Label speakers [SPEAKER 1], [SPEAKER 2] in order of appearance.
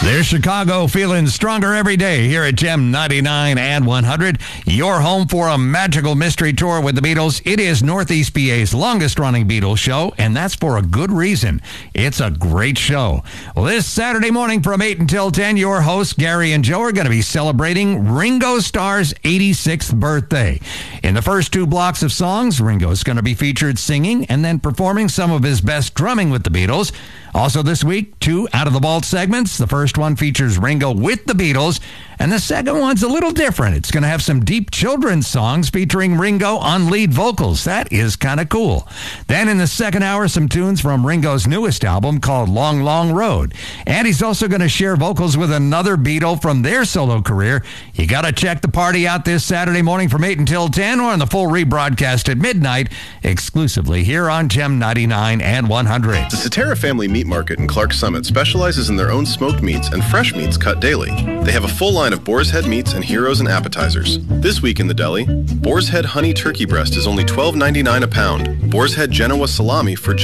[SPEAKER 1] There's Chicago feeling stronger every day here at Gem 99 and 100. Your home for a magical mystery tour with the Beatles. It is Northeast PA's longest-running Beatles show, and that's for a good reason. It's a great show. Well, this Saturday morning from 8 until 10, your hosts, Gary and Joe, are going to be celebrating Ringo Starr's 86th birthday. In the first two blocks of songs, Ringo's going to be featured singing and then performing some of his best drumming with the Beatles. Also this week, two Out of the Vault segments. The first one features Ringo with the Beatles, and the second one's a little different. It's going to have some deep children's songs featuring Ringo on lead vocals. That is kind of cool. Then in the second hour, some tunes from Ringo's newest album called Long, Long Road. And he's also going to share vocals with another Beatle from their solo career. You got to check the party out this Saturday morning from 8 until 10 or on the full rebroadcast at midnight, exclusively here on Gem 99 and 100.
[SPEAKER 2] The Cetera Family Meat Market in Clark Summit specializes in their own smoked meats and fresh meats cut daily. They have a full line of boar's head meats and heroes and appetizers. This week in the deli, boar's head honey turkey breast is only $12.99 a pound. Boar's head Genoa salami for